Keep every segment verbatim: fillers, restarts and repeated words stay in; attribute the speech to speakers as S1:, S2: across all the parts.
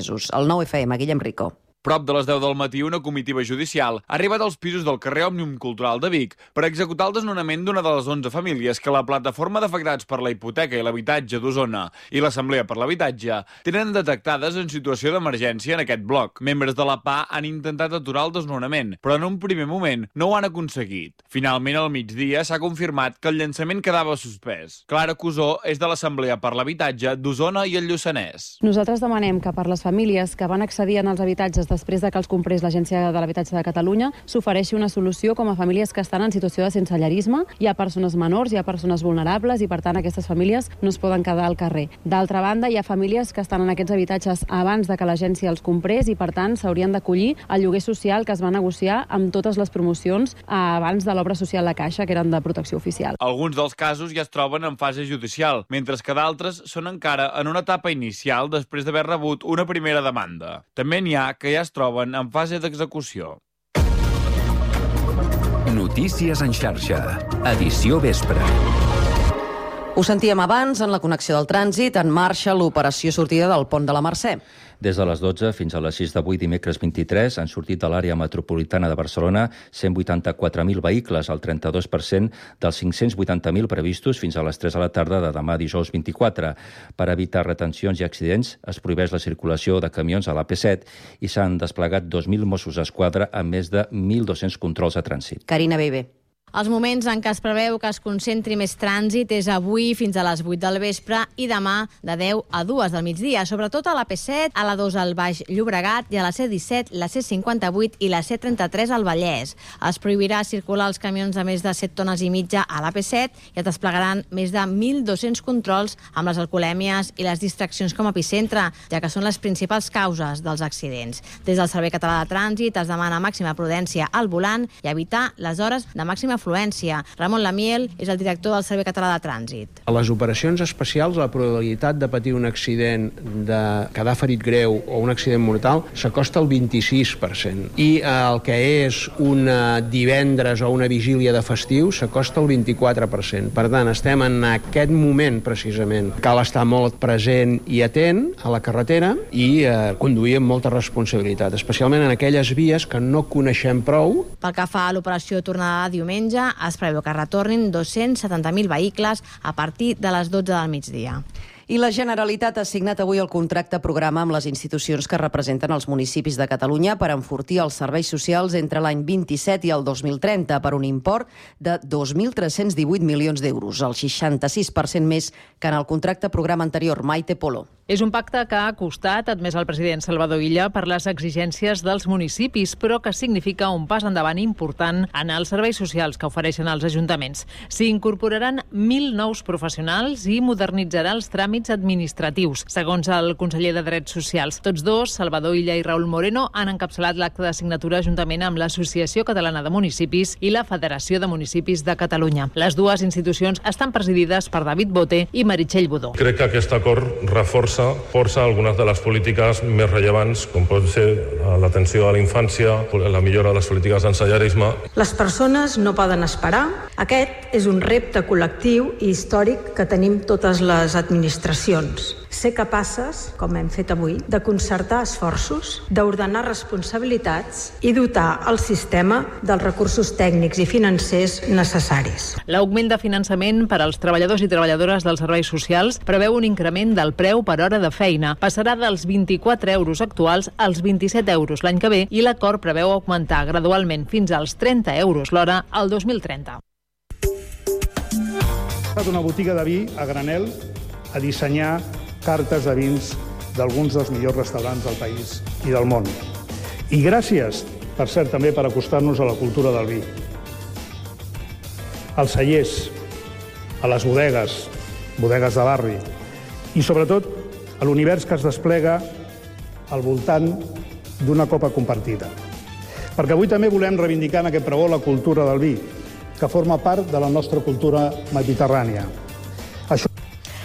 S1: mesos. El nou F M, Guillem Rico.
S2: Prop de les deu del matí, una comitiva judicial ha arribat als pisos del carrer Òmnium Cultural de Vic per executar el desnonament d'una de les onze famílies que la plataforma d'afectats per la hipoteca i l'habitatge d'Osona i l'Assemblea per l'Habitatge tenen detectades en situació d'emergència en aquest bloc. Membres de la P A han intentat aturar el desnonament, però en un primer moment no ho han aconseguit. Finalment, al migdia, s'ha confirmat que el llançament quedava suspès. Clara Cusó és de l'Assemblea per l'Habitatge d'Osona i el Lluçanès.
S3: Nosaltres demanem que per les famílies que van accedir als habitatges després de que els comprés l'Agència de l'Habitatge de Catalunya, s'ofereixi una solució com a famílies que estan en situació de sensellarisme. Hi ha persones menors, hi ha persones vulnerables i, per tant, aquestes famílies no es poden quedar al carrer. D'altra banda, hi ha famílies que estan en aquests habitatges abans de que l'agència els comprés i, per tant, s'haurien d'acollir al lloguer social que es va negociar amb totes les promocions abans de l'obra social La Caixa, que eren de protecció oficial.
S2: Alguns dels casos ja es troben en fase judicial, mentre que d'altres són encara en una etapa inicial després d'haver rebut una primera demanda. També n'hi ha que ja es troben en fase d'execució.
S4: Notícies en xarxa. Edició vespre.
S1: Ho sentíem abans, en la connexió del trànsit, en marxa l'operació sortida del pont de la Mercè.
S5: Des de les dotze fins a les sis d'avui, dimecres vint-i-tres, han sortit de l'àrea metropolitana de Barcelona cent vuitanta-quatre mil vehicles, el trenta-dos per cent dels cinc-cents vuitanta mil previstos fins a les tres de la tarda de demà dijous vint-i-quatre. Per evitar retencions i accidents, es prohibeix la circulació de camions a l'A P set i s'han desplegat dos mil Mossos d'Esquadra amb més de mil dos-cents controls de trànsit.
S1: Carina Bebe.
S6: Els moments en què es preveu que es concentri més trànsit és avui fins a les vuit del vespre i demà de deu a dues del migdia, sobretot a l'A P set, a l'A dos al Baix Llobregat i a la C disset, la C cinquanta-vuit i la C trenta-tres al Vallès. Es prohibirà circular els camions de més de set tones i mitja a l'A P set i es desplegaran més de mil dos-cents controls amb les alcoholèmies i les distraccions com a epicentre, ja que són les principals causes dels accidents. Des del Servei Català de Trànsit es demana màxima prudència al volant i evitar les hores de màxima afluència. Ramon Lamiel és el director del Servei Català de Trànsit.
S7: A les operacions especials, la probabilitat de patir un accident, de quedar ferit greu o un accident mortal s'acosta al vint-i-sis per cent. I el que és un divendres o una vigília de festiu s'acosta al vint-i-quatre per cent. Per tant, estem en aquest moment, precisament. Cal estar molt present i atent a la carretera i eh, conduir amb molta responsabilitat, especialment en aquelles vies que no coneixem prou.
S6: Pel que fa a l'operació tornada de diumenge, es preveu que retornin dos-cents setanta mil vehicles a partir de les dotze del migdia.
S1: I la Generalitat ha signat avui el contracte programa amb les institucions que representen els municipis de Catalunya per enfortir els serveis socials entre l'any vint-i-set i el dos mil trenta per un import de dos mil tres-cents divuit milions d'euros, el seixanta-sis per cent més que en el contracte programa anterior. Maite Polo.
S8: És un pacte que ha costat, admès el president Salvador Illa, per les exigències dels municipis, però que significa un pas endavant important en els serveis socials que ofereixen els ajuntaments. S'hi incorporaran mil nous professionals i modernitzarà els tràmits administratius, segons el conseller de Drets Socials. Tots dos, Salvador Illa i Raúl Moreno, han encapçalat l'acte de signatura juntament amb l'Associació Catalana de Municipis i la Federació de Municipis de Catalunya. Les dues institucions estan presidides per David Boté i Meritxell Budó.
S9: Crec que aquest acord reforça força algunes de les polítiques més rellevants, com pot ser l'atenció a la infància, la millora de les polítiques d'ensenyarisme.
S10: Les persones no poden esperar. Aquest és un repte col·lectiu i històric que tenim totes les administracions. Ser capaces, com hem fet avui, de concertar esforços, d'ordenar responsabilitats i dotar el sistema dels recursos tècnics i financers necessaris.
S8: L'augment de finançament per als treballadors i treballadores dels serveis socials preveu un increment del preu per hora de feina. Passarà dels vint-i-quatre euros actuals als vint-i-set euros l'any que ve i l'acord preveu augmentar gradualment fins als trenta euros l'hora al dos mil trenta.
S11: Ha estat una botiga de vi a granel a dissenyar cartes de vins d'alguns dels millors restaurants del país i del món. I gràcies, per cert, també per acostar-nos a la cultura del vi. Als cellers, a les bodegues, bodegues de barri, i sobretot a l'univers que es desplega al voltant d'una copa compartida. Perquè avui també volem reivindicar en aquest pregó la cultura del vi, que forma part de la nostra cultura mediterrània. Això...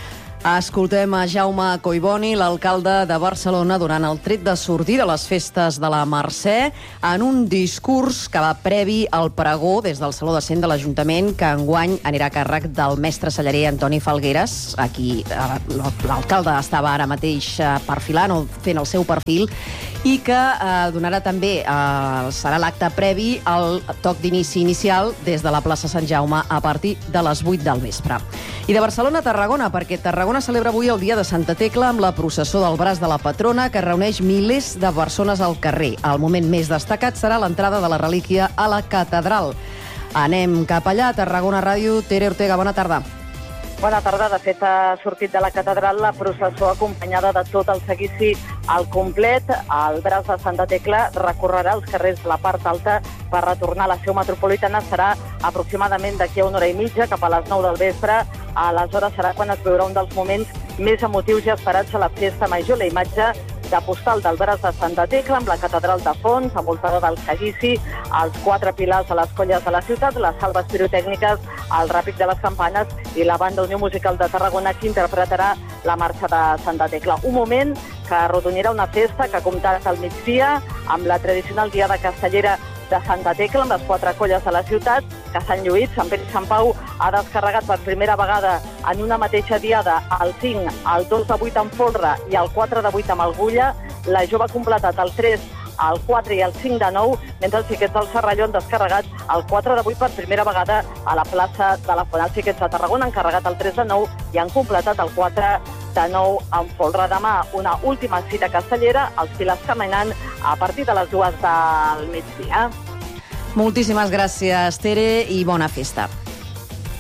S1: Escoltem a Jaume Collboni, l'alcalde de Barcelona, durant el tret de sortir de les festes de la Mercè, en un discurs que va previ al pregó des del Saló de Cent de l'Ajuntament, que enguany anirà a càrrec del mestre cellarer Antoni Falgueres. Aquí l'alcalde estava ara mateix perfilant o fent el seu perfil, i que eh, donarà també, eh, serà l'acte previ al toc d'inici inicial des de la plaça Sant Jaume a partir de les vuit del vespre. I de Barcelona a Tarragona, perquè Tarragona celebra avui el dia de Santa Tecla amb la processó del braç de la patrona, que reuneix milers de persones al carrer. El moment més destacat serà l'entrada de la relíquia a la catedral. Anem cap allà, a Tarragona Ràdio. Tere Ortega, bona tarda.
S12: Bona tarda. De fet, ha sortit de la catedral la processó acompanyada de tot el seguici al complet. El braç de Santa Tecla recorrerà els carrers de la part alta per retornar a la seu metropolitana. Serà aproximadament d'aquí a una hora i mitja, cap a les nou del vespre. Aleshores serà quan es veurà un dels moments més emotius i esperats a la festa major, la imatge de postal del braç de Santa Tecla, amb la catedral de fons, envoltada del seguici, els quatre pilars a les colles de la ciutat, les salves pirotècniques, el ràpic de les campanes i la banda Unió Musical de Tarragona, que interpretarà la marxa de Santa Tecla. Un moment que arrodonirà una festa que ha comptat al migdia amb la tradicional diada castellera de Santa Tecla, amb les quatre colles de la ciutat, que Sant Lluís, Sant Pere i Sant Pau ha descarregat per primera vegada en una mateixa diada el cinc, el dos de vuit amb folre i el quatre de vuit amb algulla. La jove ha completat el tres, el quatre i el cinc de nou, mentre els xiquets del Serralló han descarregat el quatre de vuit per primera vegada a la plaça de la Font. Els xiquets de Tarragona han carregat el tres de nou i han completat el quatre de nou amb folre. Demà una última cita castellera, els pilars caminant a partir de les dues del migdia.
S1: Moltíssimes gràcies, Tere, i bona festa.